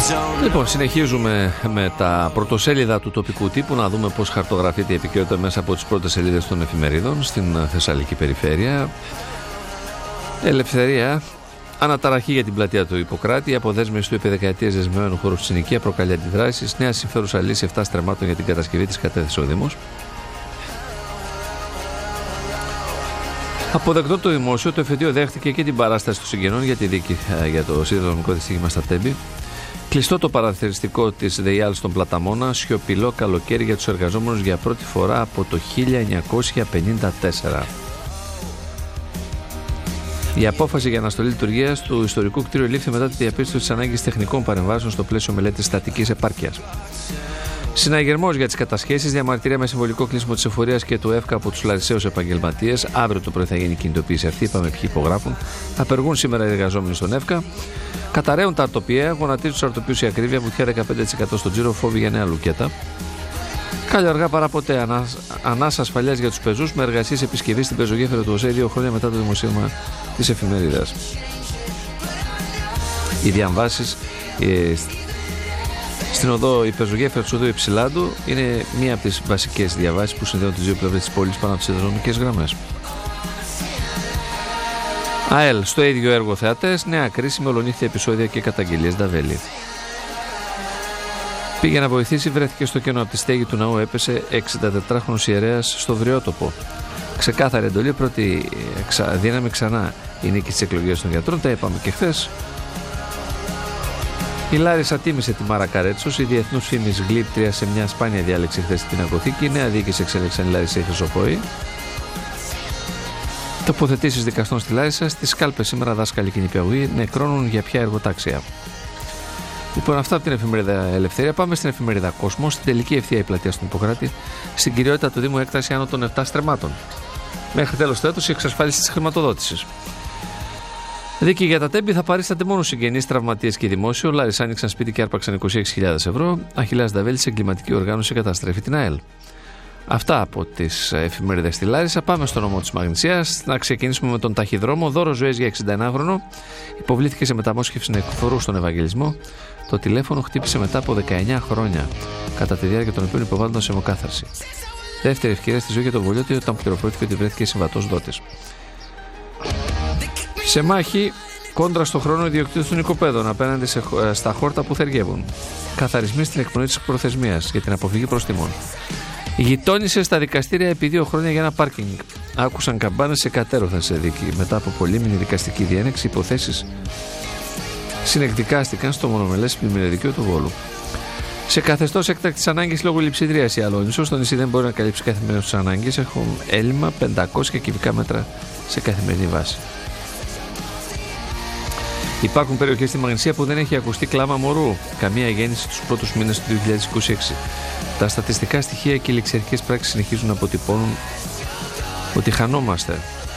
Λοιπόν, συνεχίζουμε με τα πρωτοσέλιδα του τοπικού τύπου, να δούμε πώς χαρτογραφείται η επικαιρότητα μέσα από τις πρώτες σελίδες των εφημερίδων στην Θεσσαλική περιφέρεια. Ελευθερία, αναταραχή για την πλατεία του Ιπποκράτη, η αποδέσμευση του επί δεκαετίες δεσμευμένου χώρου στη συνοικία προκαλεί αντιδράσεις, νέα συμφέρουσα λύση 7 στρεμμάτων για την κατασκευή της κατέθεσε ο Δήμος. Αποδεκτό το δημόσιο, το εφετείο δέχτηκε και την παράσταση των συγγενών για τη δίκη για το σιδηροδρομικό δυστύχημα στα Τέμπη. Κλειστό το παραθεριστικό της ΔΕΙΑΛ στον Πλαταμόνα, σιωπηλό καλοκαίρι για τους εργαζόμενους για πρώτη φορά από το 1954. Η απόφαση για αναστολή λειτουργίας του ιστορικού κτίριου λήφθη μετά τη διαπίστωση της ανάγκης τεχνικών παρεμβάσεων στο πλαίσιο μελέτης στατικής επάρκειας. Συναγερμός για τις κατασχέσεις, διαμαρτυρία με συμβολικό κλείσιμο της εφορίας και του ΕΦΚΑ από τους Λαρισαίους επαγγελματίες. Αύριο το πρωί θα γίνει η κινητοποίηση αυτή. Είπαμε ποιοι υπογράφουν. Απεργούν σήμερα οι εργαζόμενοι στον ΕΦΚΑ. Καταραίουν τα αρτοπιαία, γονατίζουν τους αρτοπίους η ακρίβεια, βουτιά 15% στον τζίρο, φόβοι για νέα λουκέτα. Καλό αργά παρά ποτέ. Ανάσα ασφαλείας για τους πεζούς με εργασίες επισκευής στην πεζογέφυρα του ΟΣΕ 2 χρόνια μετά το δημοσίευμα της εφημερίδας. Οι διαμβάσεις στην οδό, η πεζογέφυρα του οδού Υψηλάντου είναι μία από τις βασικές διαβάσεις που συνδέουν τις δύο πλευρές της πόλης πάνω από τις σιδηροδρομικές γραμμές. ΑΕΛ, στο ίδιο έργο θεατές, νέα κρίση με ολονύχτια επεισόδια και καταγγελίες Νταβέλη. Πήγε να βοηθήσει, βρέθηκε στο κενό από τη στέγη του ναού, έπεσε 64χρονος ιερέας στο Βριότοπο. Ξεκάθαρη εντολή, πρώτη δύναμη ξανά η νίκη στις εκλογές των γιατρών, τα είπαμε και χθες. Η Λάρισα τίμησε τη Μάρα Καρέτσος, η διεθνούς φήμης γλύπτρια σε μια σπάνια διάλεξη χθες στην Πινακοθήκη. Η νέα διοίκηση εξέλεξαν η Λάρισα η Χρυσοπόη. Τοποθετήσεις δικαστών στη Λάρισα, στις κάλπες σήμερα δάσκαλοι και νηπιαγωγοί νεκρώνουν για ποια εργοτάξια. Λοιπόν, αυτά από την εφημερίδα Ελευθερία. Πάμε στην εφημερίδα Κόσμο, στην τελική ευθεία η πλατεία στον Ιπποκράτη, στην κυριότητα του Δήμου έκταση άνω των 7 στρεμμάτων. Μέχρι τέλος του έτους η εξασφάλιση της χρηματοδότησης. Δίκη για τα Τέμπη θα παρίσταται μόνο συγγενείς, τραυματίες και δημόσιο. Λάρις άνοιξαν σπίτι και άρπαξαν 26.000 ευρώ. Αχιλλέας Νταβέλης σε εγκληματική οργάνωση καταστρέφει την ΑΕΛ. Αυτά από τις εφημερίδες στη Λάρισα. Πάμε στο νομό της Μαγνησίας. Να ξεκινήσουμε με τον ταχυδρόμο. Δώρο ζωής για 61χρονο. Υποβλήθηκε σε μεταμόσχευση νεκρού στον Ευαγγελισμό. Το τηλέφωνο χτύπησε μετά από 19 χρόνια, κατά τη διάρκεια των οποίων υποβάλλονταν σε αιμοκάθαρση. Δεύτερη ευκαιρία στη ζωή για τον Βολιώτη όταν πληροφορήθηκε ότι βρέθηκε συμβατός δότης. Σε μάχη κόντρα στο χρόνο ιδιοκτήτων των οικοπαίδων απέναντι στα χόρτα που θεργεύουν. Καθαρισμοί στην εκπνοή της προθεσμίας για την αποφυγή προστιμών. Γειτόνισε στα δικαστήρια επί 2 χρόνια για ένα πάρκινγκ. Άκουσαν καμπάνες σε κατέρωθαν σε δίκη. Μετά από πολύμηνη δικαστική διένεξη, υποθέσεις συνεκδικάστηκαν στο μονομελές πλημμυρεδικείο του Βόλου. Σε καθεστώς έκτακτης ανάγκης λόγω λειψιδρίας η Αλόνησος, το νησί δεν μπορεί να καλύψει καθημερινές τους ανάγκες. Έχουν έλλειμμα 500 κυβικά μέτρα σε καθημερινή βάση. Υπάρχουν περιοχές στη Μαγνησία που δεν έχει ακουστεί κλάμα μωρού. Καμία γέννηση τους πρώτους μήνες του 2026. Τα στατιστικά στοιχεία και οι ληξιαρχικές πράξεις συνεχίζουν να αποτυπώνουν ότι χανόμαστε.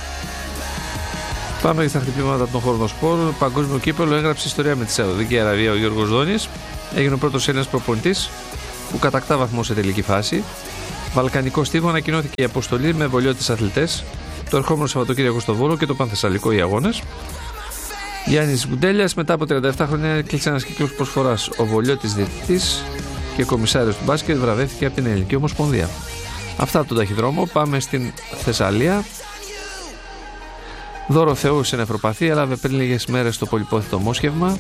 Πάμε στα χτυπήματα των χορδοσπόρων. Παγκόσμιο κύπελλο έγραψε ιστορία με τη Σαουδική Αραβία ο Γιώργος Δόνης. Έγινε ο πρώτος Έλληνας προπονητής που κατακτά βαθμό σε τελική φάση. Βαλκανικό στίβο, ανακοινώθηκε η αποστολή με Βολιώτες αθλητές. Το ερχόμενο Σαββατοκύριακο στο Βόλο και το Πανθεσσαλικό οι αγώνες. Γιάννης Γκουντέλιας, μετά από 37 χρόνια έκλεισε ένας κύκλος προσφοράς. Ο Βολιώτης διαιτητής και κομισάριος του μπάσκετ βραβεύτηκε από την Ελληνική Ομοσπονδία. Αυτά από τον ταχυδρόμο. Πάμε στην Θεσσαλία. Δώρο Θεού σε νευροπαθή, έλαβε πριν λίγες μέρες το πολυπόθητο μόσχευμα.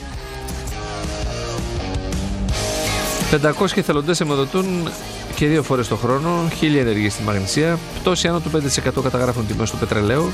500 εθελοντές αιμοδοτούν και 2 φορές το χρόνο. 1000 ενεργοί στη Μαγνησία. Πτώση άνω του 5% καταγράφουν τιμές του πετρελαίου.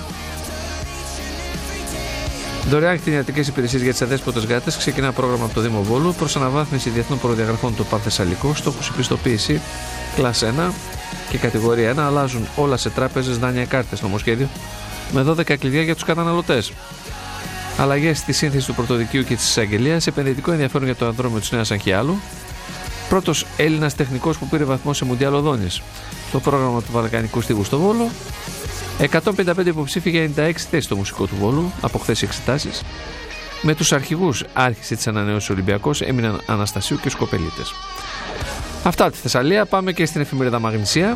Δωρεάν κτηνιατρικές υπηρεσίες για τις αδέσποτες γάτες. Ξεκινά πρόγραμμα από το Δήμο Βόλου προς αναβάθμιση διεθνών προδιαγραφών του Πανθεσσαλικό. Στόχους η πιστοποίηση κλάς 1 και κατηγορία 1. Αλλάζουν όλα σε τράπεζες, δάνεια, κάρτες. Νομοσχέδιο με 12 κλειδιά για τους καταναλωτές. Αλλαγές στη σύνθεση του πρωτοδικείου και της εισαγγελίας. Επενδυτικό ενδιαφέρον για το ανδρόμιο της Νέας Αγχιάλου. Πρώτος Έλληνας τεχνικός που πήρε βαθμό σε Μουντιάλ Οδόνης. Το πρόγραμμα του Βαλκανικού Στίβου στο Βόλο. 155 υποψήφοι για 96 θέσεις στο μουσικό του Βόλου, από χθες εξετάσεις. Με τους αρχηγούς άρχισε της ανανέωσης Ολυμπιακός, έμειναν Αναστασίου και Σκοπελίτες. Αυτά από τη Θεσσαλία. Πάμε και στην εφημερίδα Μαγνησία.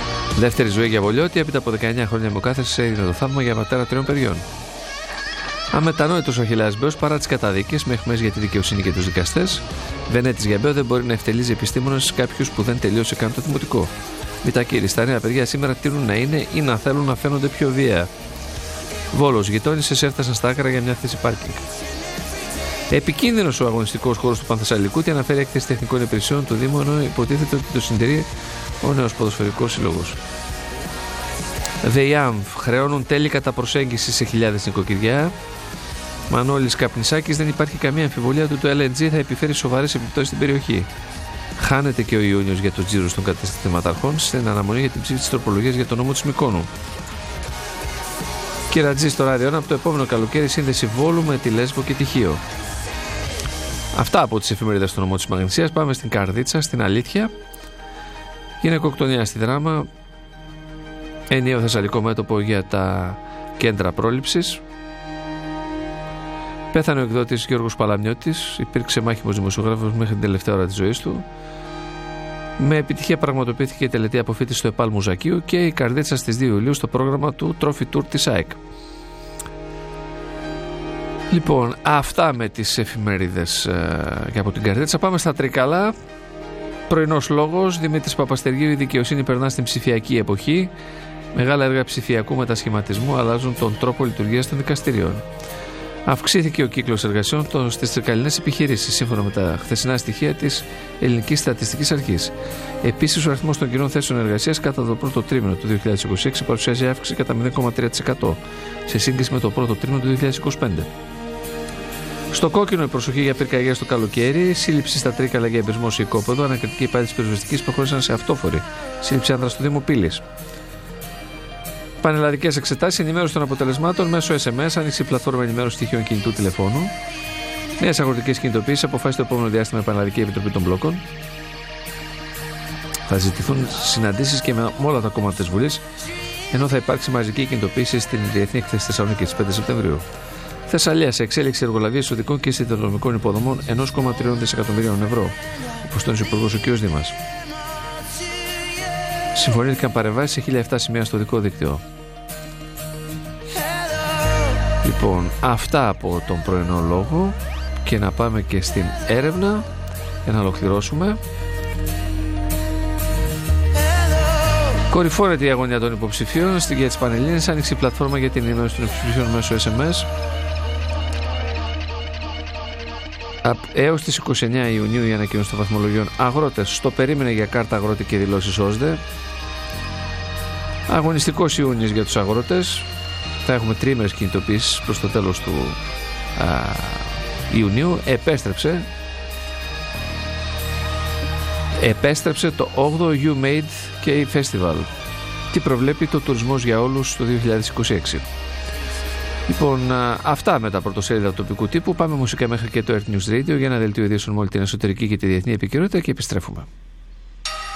Δεύτερη ζωή για Βολιώτη, έπειτα από 19 χρόνια αιμοκάθαρσης έγινε το θαύμα για πατέρα 3 παιδιών. Αμετανόητος ο Αχιλλέας Μπέος παρά τις καταδίκες με αιχμές για τη δικαιοσύνη και τους δικαστές. Βενέτης για Μπέο δεν μπορεί να ευτελίζει επιστήμονες κάποιους που δεν τελείωσε καν το δημοτικό. Μητακύρης, τα νέα παιδιά σήμερα τείνουν να είναι ή να θέλουν να φαίνονται πιο βία. Βόλος, γειτόνισσες έφτασαν στα άκρα για μια θέση πάρκινγκ. Επικίνδυνος ο αγωνιστικός χώρος του Πανθεσσαλικού, τι αναφέρει έκθεση τεχνικών υπηρεσιών του Δήμου, ενώ υποτίθεται ότι το συντηρεί ο νέος ποδοσφαιρικός σύλλογος. ΔΕΙΑΜΒ, χρεώνουν τέλη κατά προσέγγιση σε χιλιάδες νοικοκυριά. Μανώλης Καπνισάκης, δεν υπάρχει καμία αμφιβολία ότι το LNG θα επιφέρει σοβαρές επιπτώσεις στην περιοχή. Χάνεται και ο Ιούνιος για τους τζίρους των καταστηματαρχών στην αναμονή για την ψήφιση της τροπολογίας για τον νόμο της Μυκόνου. Κερατζή στο ραδιόν, από το επόμενο καλοκαίρι σύνδεση Βόλου με τη Λέσβο και τη Χίο. Αυτά από τις εφημερίδες του νομού της Μαγνησίας. Πάμε στην Καρδίτσα, στην Αλήθεια. Γυναικοκτονία στη Δράμα. Ενιαίο θεσσαλικό μέτωπο για τα κέντρα πρόληψης. Πέθανε ο εκδότης Γιώργος Παλαμιώτης. Υπήρξε μάχημος δημοσιογράφος μέχρι την τελευταία ώρα της ζωής του. Με επιτυχία πραγματοποιήθηκε η τελετή αποφύτιση στο ΕΠΑΛ Μουζακίου και η Καρδίτσα στις 2 Ιουλίου στο πρόγραμμα του Trophy Tour της ΑΕΚ. Λοιπόν, αυτά με τις εφημερίδες και από την Καρδίτσα. Πάμε στα Τρίκαλα. Πρωινός λόγος. Δημήτρης Παπαστεργίου, η δικαιοσύνη περνά στην ψηφιακή εποχή. Μεγάλα έργα ψηφιακού μετασχηματισμού αλλάζουν τον τρόπο λειτουργίας των δικαστηρίων. Αυξήθηκε ο κύκλος εργασιών στις τρικαλινές επιχειρήσεις, σύμφωνα με τα χθεσινά στοιχεία της Ελληνικής Στατιστικής Αρχής. Επίσης, ο αριθμός των κοινών θέσεων εργασίας κατά το πρώτο τρίμηνο του 2026 παρουσιάζει αύξηση κατά 0,3% σε σύγκριση με το πρώτο τρίμηνο του 2025. Στο κόκκινο, η προσοχή για πυρκαγιές το καλοκαίρι, σύλληψη στα Τρίκαλα για εμπρισμό σε οικόπεδο, ανακριτική υπάλληλοι της πυροσβεστικής προχώρησαν σε αυτόφορη σύλληψη άνδρα στο Δήμο Πύλης. Πανελλαδικές εξετάσεις, ενημέρωση των αποτελεσμάτων μέσω SMS, άνοιξη η πλατφόρμα ενημέρωση στοιχείων κινητού τηλεφώνου. Νέες αγροτικές κινητοποίησεις, αποφάσισε το επόμενο διάστημα η Πανελλαδική Επιτροπή των Μπλόκων. Θα ζητηθούν συναντήσεις και με όλα τα κόμματα της Βουλής, ενώ θα υπάρξει μαζική κινητοποίηση στην Διεθνή Εκθέση Θεσσαλονίκη στις 5 Σεπτεμβρίου. Θεσσαλία, σε εξέλιξη εργολαβίας οδικών και σιδηροδρομικών υποδομών 1,3 δισεκατομμυρίων ευρώ, όπως τόνισε ο Υπουργός ο κ. Δήμας. Συμφωνήθηκαν παρεμβάσεις σε 1.007 σημεία στο οδικό δίκτυο. Λοιπόν, αυτά από τον πρωινό λόγο και να πάμε και στην έρευνα για να ολοκληρώσουμε. Κορυφώνεται η αγωνία των υποψηφίων στην για τις Πανελλήνιες, άνοιξε η πλατφόρμα για την ενημέρωση των υποψηφίων μέσω SMS. Έως τις 29 Ιουνίου η ανακοίνωση των βαθμολογιών. Αγρότες στο περίμενε για κάρτα αγρότη και δηλώσεις ΩΣΔΕ. Αγωνιστικός Ιούνιος για τους αγρότες. Θα έχουμε τρίμερες κινητοποίησεις προς το τέλος του Ιουνίου. Επέστρεψε το 8ο You Made K Festival. Τι προβλέπει το τουρισμός για όλους το 2026. Λοιπόν, αυτά με τα πρωτοσέλιδα του τοπικού τύπου. Πάμε μουσικά μέχρι και το Earth News Radio για ένα δελτίο ειδήσεων με όλη την εσωτερική και τη διεθνή επικαιρότητα και επιστρέφουμε.